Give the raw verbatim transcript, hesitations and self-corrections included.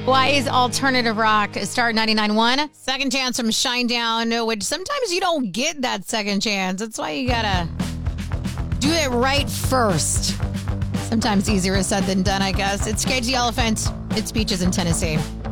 Hawaii's alternative rock, Star ninety-nine point one. Second chance from Shinedown, which sometimes you don't get that second chance. That's why you gotta do it right first. Sometimes easier said than done, I guess. It's Cage the Elephant. It's Beaches in Tennessee.